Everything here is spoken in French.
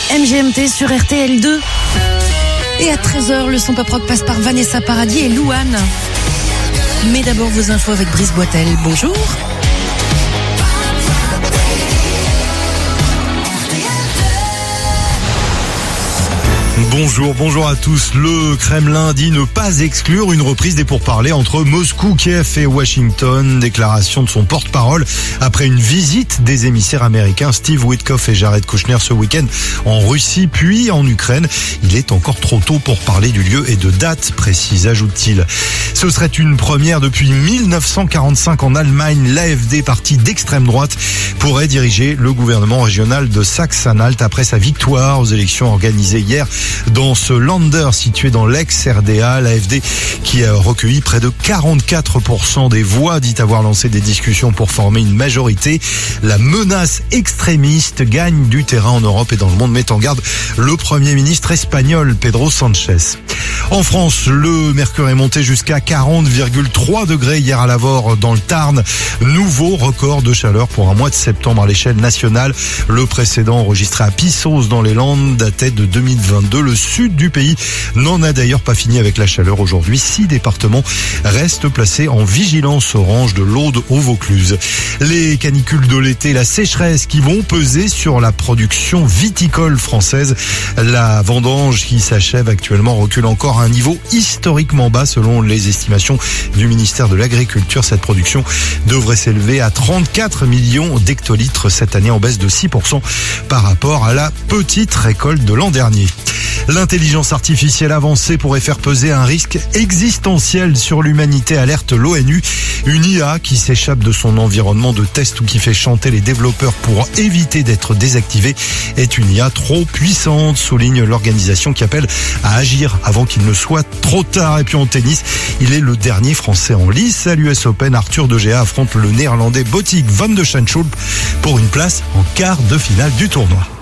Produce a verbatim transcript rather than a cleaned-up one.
M G M T sur R T L deux. Et à treize heures, le son pop rock passe par Vanessa Paradis et Louane. Mais d'abord vos infos avec Brice Boitel. Bonjour. Bonjour, bonjour à tous. Le Kremlin dit ne pas exclure une reprise des pourparlers entre Moscou, Kiev et Washington. Déclaration de son porte-parole après une visite des émissaires américains Steve Witkoff et Jared Kushner ce week-end en Russie puis en Ukraine. Il est encore trop tôt pour parler du lieu et de date précise, ajoute-t-il. Ce serait une première depuis mille neuf cent quarante-cinq en Allemagne. L'A F D, parti d'extrême droite, pourrait diriger le gouvernement régional de Saxe-Anhalt après sa victoire aux élections organisées hier dans ce Länder situé dans l'ex-R D A. L'A F D qui a recueilli près de quarante-quatre pour cent des voix dit avoir lancé des discussions pour former une majorité. La menace extrémiste gagne du terrain en Europe et dans le monde, met en garde le Premier ministre espagnol Pedro Sánchez. En France, le mercure est monté jusqu'à quarante virgule trois degrés hier à Lavore dans le Tarn. Nouveau record de chaleur pour un mois de septembre à l'échelle nationale. Le précédent enregistré à Pissos dans les Landes datait de deux mille vingt-deux. Le sud du pays n'en a d'ailleurs pas fini avec la chaleur aujourd'hui. Six départements restent placés en vigilance orange de l'Aude au Vaucluse. Les canicules de l'été, la sécheresse qui vont peser sur la production viticole française. La vendange qui s'achève actuellement recule encore à un niveau historiquement bas selon les estimations du ministère de l'Agriculture. Cette production devrait s'élever à trente-quatre millions d'hectolitres cette année en baisse de six pour cent par rapport à la petite récolte de l'an dernier. L'intelligence artificielle avancée pourrait faire peser un risque existentiel sur l'humanité, alerte l'ONU. Une I A qui s'échappe de son environnement de test ou qui fait chanter les développeurs pour éviter d'être désactivée est une I A trop puissante, souligne l'organisation qui appelle à agir avant qu'il ne soit trop tard. Et puis en tennis, il est le dernier Français en lice à l'U S Open. Arthur De Gea affronte le Néerlandais Botic van de Schanschoop pour une place en quart de finale du tournoi.